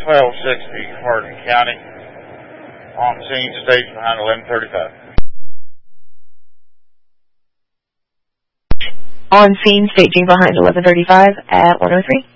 1260 Hardin County. On scene, stage behind 1135. On scene, staging behind 1135 at 103.